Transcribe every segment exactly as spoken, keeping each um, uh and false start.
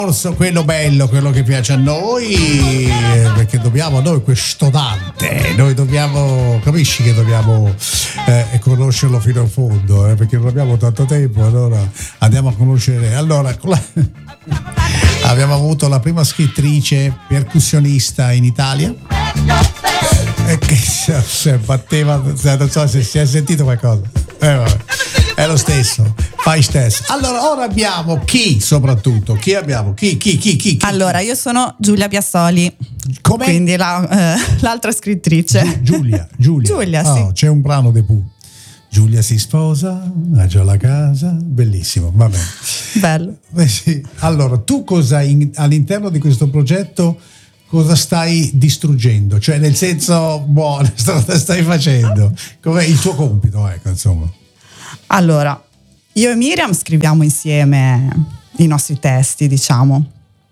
Quello bello, quello che piace a noi, perché dobbiamo noi questo Dante, noi dobbiamo, capisci che dobbiamo eh, conoscerlo fino in fondo, eh, perché non abbiamo tanto tempo, allora andiamo a conoscere. Allora la, abbiamo avuto la prima scrittrice percussionista in Italia eh, che si batteva, non so se si è sentito qualcosa, eh, vabbè. È lo stesso, fai stesso. Allora, ora abbiamo chi soprattutto? Chi abbiamo? Chi, chi, chi, chi? chi? Allora, io sono Giulia Biasoli. Come? Quindi la, eh, l'altra scrittrice. Giulia, Giulia. Giulia, oh, sì. C'è un brano dei Pooh. Giulia si sposa, ha già la casa, bellissimo, va bene. Bello. Eh sì. Allora, tu cosa in, all'interno di questo progetto cosa stai distruggendo? Cioè, nel senso, buono, cosa stai facendo? Com'è il tuo compito, ecco, insomma. Allora, io e Miriam scriviamo insieme i nostri testi, diciamo,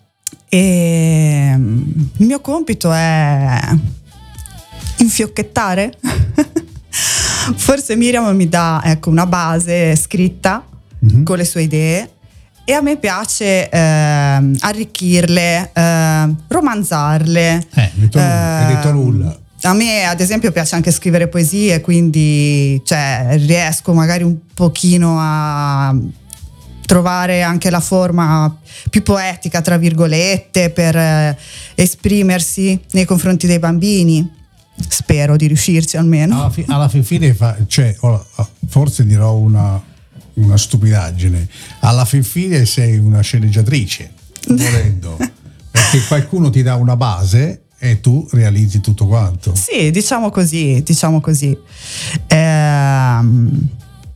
e il mio compito è infiocchettare. Forse Miriam mi dà, ecco, una base scritta mm-hmm. con le sue idee, e a me piace eh, arricchirle, eh, romanzarle. Eh, hai detto nulla. A me ad esempio piace anche scrivere poesie, quindi cioè, riesco magari un pochino a trovare anche la forma più poetica, tra virgolette, per eh, esprimersi nei confronti dei bambini. Spero di riuscirci almeno. Alla, fi- alla fin fine, fa, cioè, forse dirò una, una stupidaggine, alla fin fine sei una sceneggiatrice, volendo, perché qualcuno ti dà una base e tu realizzi tutto quanto. Sì, diciamo così, diciamo così. Ehm,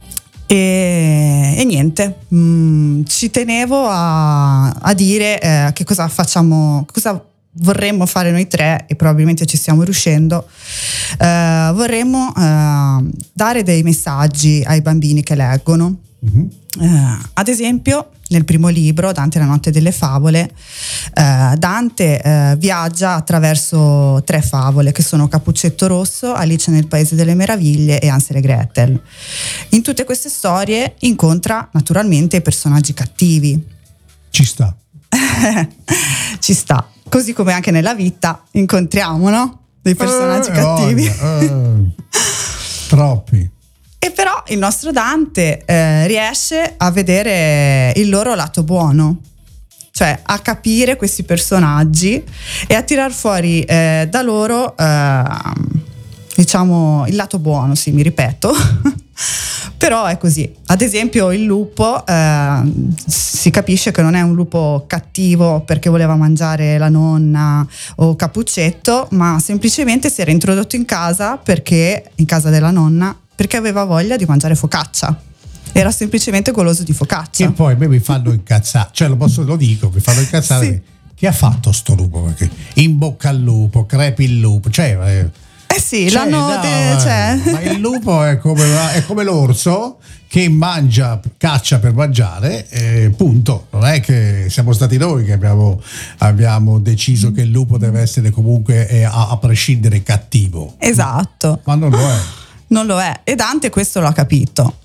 e, e niente, mh, ci tenevo a, a dire eh, che cosa facciamo, cosa vorremmo fare noi tre, e probabilmente ci stiamo riuscendo. Eh, vorremmo eh, dare dei messaggi ai bambini che leggono. Mm-hmm. Eh, ad esempio, nel primo libro, Dante la notte delle favole, eh, Dante eh, viaggia attraverso tre favole che sono Cappuccetto Rosso, Alice nel Paese delle Meraviglie e Hansel e Gretel. In tutte queste storie incontra naturalmente i personaggi cattivi. Ci sta. Ci sta. Così come anche nella vita incontriamo, no? Dei personaggi eh, cattivi. Oh, eh, troppi. E però il nostro Dante eh, riesce a vedere il loro lato buono, cioè a capire questi personaggi e a tirar fuori eh, da loro eh, diciamo il lato buono, sì, mi ripeto. Però è così. Ad esempio il lupo eh, si capisce che non è un lupo cattivo perché voleva mangiare la nonna o Cappuccetto, ma semplicemente si era introdotto in casa perché in casa della nonna perché aveva voglia di mangiare focaccia. Era semplicemente goloso di focaccia. E poi a me mi fanno incazzare, cioè lo posso, lo dico, mi fanno incazzare. Sì. Che ha fatto sto lupo? Perché in bocca al lupo, crepi il lupo, cioè eh sì, cioè, l'hanno no, de- cioè. Ma il lupo è come, è come l'orso che mangia, caccia per mangiare, eh, punto. Non è che siamo stati noi che abbiamo, abbiamo deciso che il lupo deve essere comunque eh, a, a prescindere cattivo. Esatto. Ma non lo è. Non lo è. E Dante questo l'ha capito.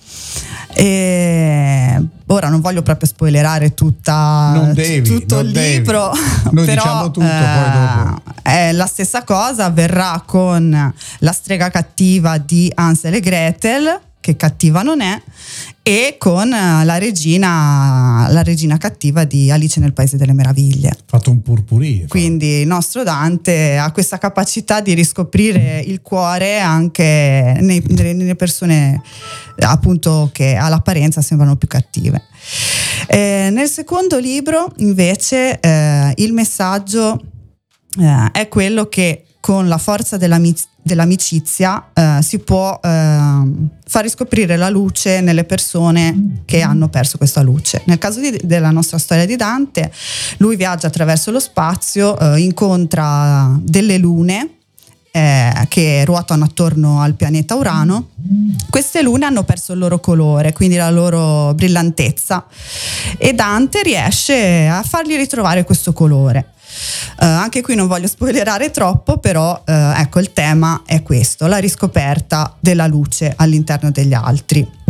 E ora non voglio proprio spoilerare tutta, non devi, tutto non il devi. libro. Noi però, diciamo tutto, eh, poi dopo. Eh, la stessa cosa avverrà con la strega cattiva di Hansel e Gretel, che cattiva non è, e con la regina la regina cattiva di Alice nel Paese delle Meraviglie. Fatto un purpurì. Quindi il nostro Dante ha questa capacità di riscoprire il cuore anche nei, nelle persone appunto che all'apparenza sembrano più cattive. Eh, nel secondo libro invece eh, il messaggio eh, è quello che con la forza dell'amic- dell'amicizia eh, si può eh, far riscoprire la luce nelle persone che hanno perso questa luce. Nel caso di, della nostra storia di Dante, lui viaggia attraverso lo spazio, eh, incontra delle lune eh, che ruotano attorno al pianeta Urano. Queste lune hanno perso il loro colore, quindi la loro brillantezza, e Dante riesce a fargli ritrovare questo colore. Uh, anche qui non voglio spoilerare troppo, però uh, ecco, il tema è questo: la riscoperta della luce all'interno degli altri.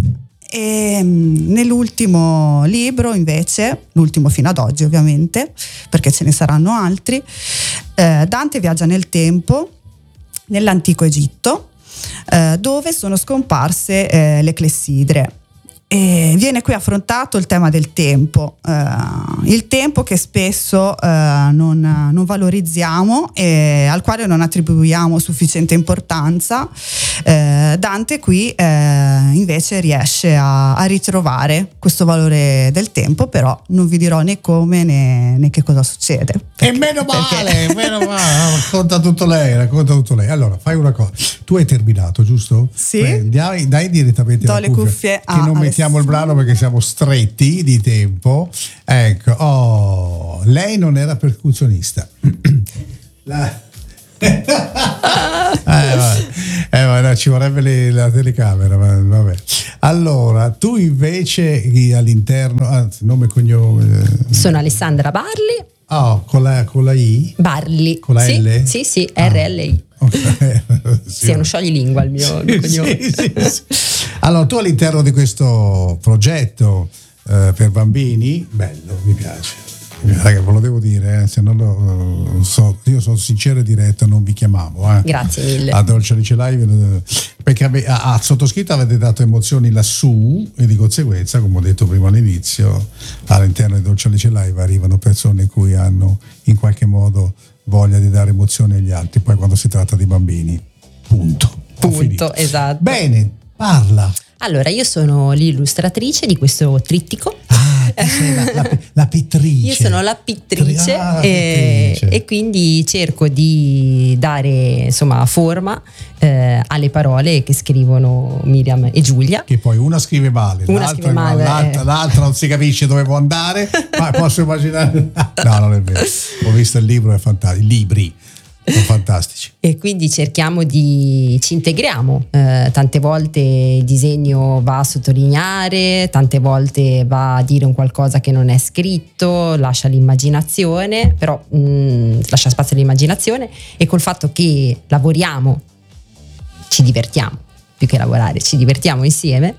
E nell'ultimo libro invece, l'ultimo fino ad oggi ovviamente, perché ce ne saranno altri, eh, Dante viaggia nel tempo nell'antico Egitto, eh, dove sono scomparse eh, le clessidre. E viene qui affrontato il tema del tempo, eh, il tempo che spesso eh, non, non valorizziamo e al quale non attribuiamo sufficiente importanza. Eh, Dante qui eh, invece riesce a, a ritrovare questo valore del tempo, però non vi dirò né come né, né che cosa succede. Perché, e meno male, perché... meno male, racconta tutto lei, racconta tutto lei. Allora, fai una cosa, tu hai terminato, giusto? Sì. Beh, dai, dai direttamente Do la le cuffia, cuffie che non mettiamo il brano perché siamo stretti di tempo. Ecco, oh, lei non era percussionista. La... eh, vabbè. Eh, vabbè, ci vorrebbe le, la telecamera, ma vabbè. Allora, tu invece all'interno, anzi, nome e cognome. Sono Alessandra Barli. Oh, con la, con la I? Barli. Con la sì, L? Sì, sì, R L I. Okay. Sì, sì, è uno scioglilingua il mio, il mio cognome. Sì, sì, sì. Allora, tu all'interno di questo progetto eh, per bambini, bello, mi piace. Raga, ve lo devo dire, eh, se non lo so, io sono sincero e diretto, non vi chiamavo. Eh. Grazie mille. A Dolce Alice Live, perché a, a sottoscritto avete dato emozioni lassù e di conseguenza, come ho detto prima all'inizio, all'interno di Dolce Alice Live arrivano persone cui hanno in qualche modo voglia di dare emozioni agli altri, poi quando si tratta di bambini, punto. Punto, esatto. Bene, parla. Allora, io sono l'illustratrice di questo trittico. Ah, sei la, la, la pittrice. Io sono la pittrice, ah, e, pittrice. e quindi cerco di dare insomma forma eh, alle parole che scrivono Miriam e Giulia. Che poi una scrive male, una l'altra, scrive male l'altra, eh. l'altra non si capisce dove può andare, ma posso immaginare. No, non è vero. Ho visto il libro, è fantastico. I libri sono fantastici. E quindi cerchiamo di, ci integriamo, eh, tante volte il disegno va a sottolineare, tante volte va a dire un qualcosa che non è scritto, lascia l'immaginazione, però mh, lascia spazio all'immaginazione, e col fatto che lavoriamo, ci divertiamo, più che lavorare, ci divertiamo insieme,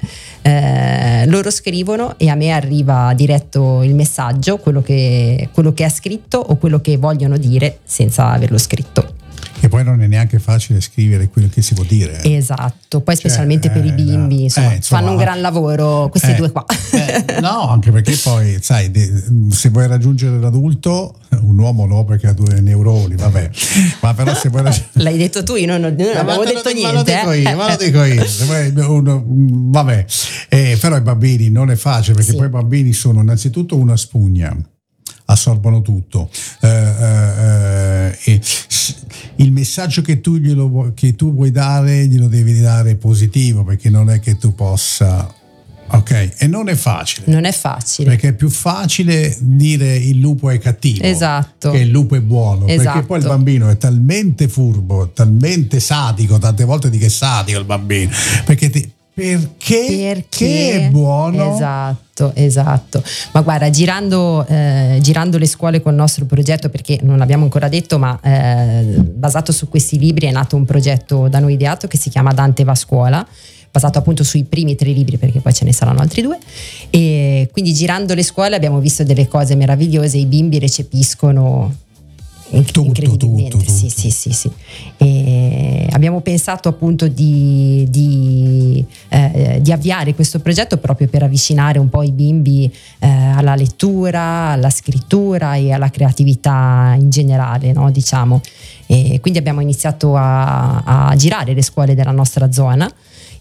eh, loro scrivono e a me arriva diretto il messaggio, quello che, quello che è scritto o quello che vogliono dire senza averlo scritto. E poi non è neanche facile scrivere quello che si può dire. Esatto, poi specialmente cioè, per i bimbi, eh, insomma, eh, insomma, fanno un gran lavoro questi eh, due qua. Eh, no, anche perché poi, sai, se vuoi raggiungere l'adulto, un uomo no, perché ha due neuroni, vabbè, ma però se vuoi raggiungere... L'hai detto tu, io non, non avevo detto niente. Ma lo dico eh? io, ma lo dico io. Se vuoi, uno, vabbè, eh, però i bambini non è facile, perché Sì. poi i bambini sono innanzitutto una spugna, assorbono tutto, eh, eh, eh, il messaggio che tu, glielo, che tu vuoi dare glielo devi dare positivo, perché non è che tu possa, ok, e non è facile, Non è facile. perché è più facile dire il lupo è cattivo, Esatto. che il lupo è buono, Esatto. perché poi il bambino è talmente furbo, talmente sadico, tante volte dico che è sadico il bambino, perché ti, perché, che è buono. Esatto, esatto. Ma guarda, girando, eh, girando le scuole col nostro progetto, perché non l'abbiamo ancora detto, ma eh, basato su questi libri è nato un progetto da noi ideato che si chiama Dante va a scuola, basato appunto sui primi tre libri, perché poi ce ne saranno altri due, e quindi girando le scuole abbiamo visto delle cose meravigliose, i bimbi recepiscono Tutto, incredibilmente, tutto, tutto. sì, sì, sì, sì. E abbiamo pensato appunto di, di, eh, di avviare questo progetto proprio per avvicinare un po' i bimbi eh, alla lettura, alla scrittura e alla creatività in generale, no? Diciamo. E quindi abbiamo iniziato a, a girare le scuole della nostra zona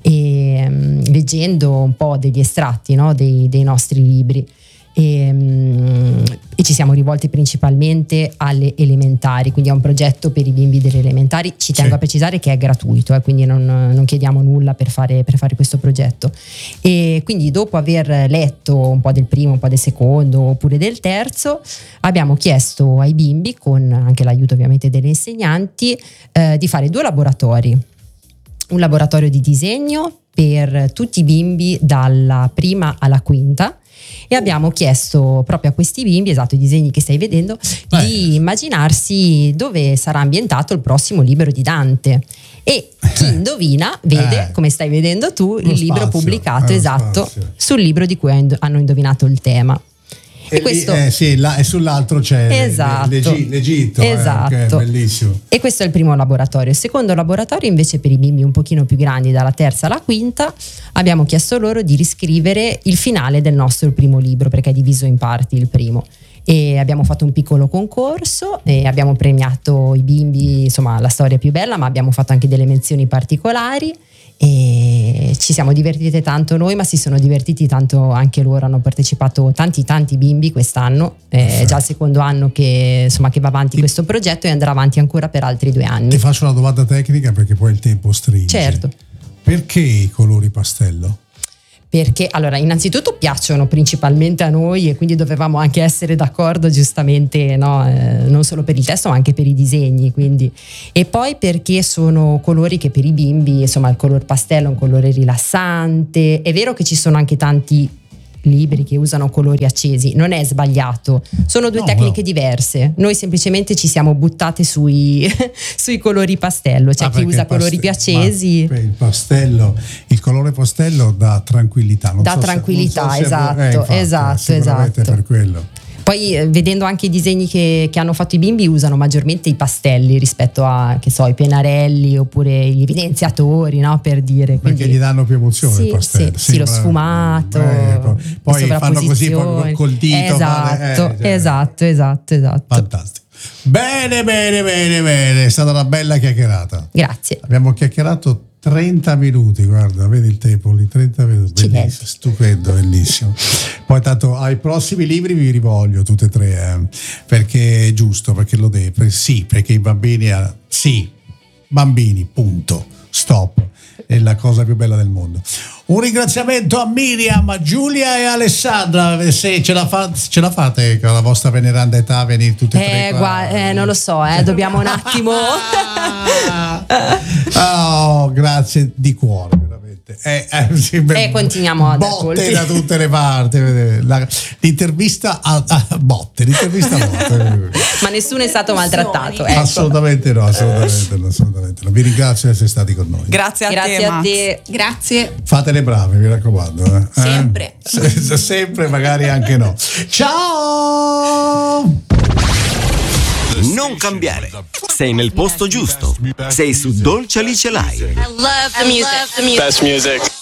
e um, leggendo un po' degli estratti, no? dei, dei nostri libri. E, um, e ci siamo rivolti principalmente alle elementari, quindi è un progetto per i bimbi delle elementari. Ci tengo Sì. a precisare che è gratuito, eh, quindi non, non chiediamo nulla per fare, per fare questo progetto. E quindi dopo aver letto un po' del primo, un po' del secondo oppure del terzo, abbiamo chiesto ai bimbi, con anche l'aiuto ovviamente delle insegnanti, eh, di fare due laboratori. Un laboratorio di disegno per tutti i bimbi dalla prima alla quinta e abbiamo chiesto proprio a questi bimbi, esatto, i disegni che stai vedendo, Beh. di immaginarsi dove sarà ambientato il prossimo libro di Dante. E chi indovina vede, Eh. come stai vedendo tu, il Lo libro spazio, pubblicato, eh, lo esatto, spazio. sul libro di cui hanno indovinato il tema. E, E questo, lì, eh, sì, là- e sull'altro c'è Esatto. l'Egi- l'Egitto, eh, Esatto. che è bellissimo. E questo è il primo laboratorio. Il secondo laboratorio invece, per i bimbi un pochino più grandi, dalla terza alla quinta, abbiamo chiesto loro di riscrivere il finale del nostro primo libro, perché è diviso in parti il primo. E abbiamo fatto un piccolo concorso e abbiamo premiato i bimbi, insomma la storia più bella, ma abbiamo fatto anche delle menzioni particolari e ci siamo divertite tanto noi, ma si sono divertiti tanto anche loro. Hanno partecipato tanti tanti bimbi quest'anno, è già il secondo anno che, insomma, che va avanti questo progetto e andrà avanti ancora per altri due anni. Ti faccio una domanda tecnica perché poi il tempo stringe. Certo. Perché i colori pastello? Perché allora innanzitutto piacciono principalmente a noi e quindi dovevamo anche essere d'accordo, giustamente, no? Eh, non solo per il testo ma anche per i disegni, quindi. E poi perché sono colori che per i bimbi, insomma, il color pastello è un colore rilassante. È vero che ci sono anche tanti libri che usano colori accesi, non è sbagliato, sono due No, tecniche no. diverse. Noi semplicemente ci siamo buttate sui, sui colori pastello, c'è Ah, chi perché usa il paste- colori più accesi. ma il pastello, il colore pastello dà tranquillità. Non Dà so se- tranquillità, non so se- esatto, eh, infatti, esatto, sicuramente esatto. per quello. Poi eh, vedendo anche i disegni che, che hanno fatto i bimbi, usano maggiormente i pastelli rispetto a, che so, i pennarelli oppure gli evidenziatori, no? Per dire. Perché Quindi, gli danno più emozione sì, il pastello. sì, sì, lo sfumato, eh, poi- le poi fanno così poi sovrapposizioni. col dito. Esatto, fare- eh, cioè, esatto, esatto, esatto. fantastico. Bene, bene, bene, bene. È stata una bella chiacchierata. Grazie. Abbiamo chiacchierato trenta minuti, guarda, vedi il tempo lì, trenta minuti, Accidenti. bellissimo, stupendo, bellissimo. Poi tanto ai prossimi libri vi rivoglio tutte e tre, eh, perché è giusto, perché lo deve, sì, perché i bambini, eh, sì, bambini, punto, stop, è la cosa più bella del mondo. Un ringraziamento a Miriam, a Giulia e a Alessandra, se ce la, fa, ce la fate con la vostra veneranda età venire tutte e tre Eh, qua? gua- eh, non lo so, eh, dobbiamo un attimo. Oh, grazie di cuore, veramente. Eh, eh, sì, beh, E continuiamo a dar botte colpi. da tutte le parti. vedete. La- l'intervista a, a botte, l'intervista a botte. Ma nessuno è stato maltrattato. Ecco. Assolutamente no, assolutamente no, assolutamente no. Vi ringrazio di essere stati con noi. Grazie a Grazie te, a Max. te. Grazie. Fate le brave, mi raccomando. eh. Eh? Sempre. Se- sempre, magari anche no. Ciao! Non cambiare. Sei nel posto giusto. Sei su Dolce Alice Live. I love the music. Best music.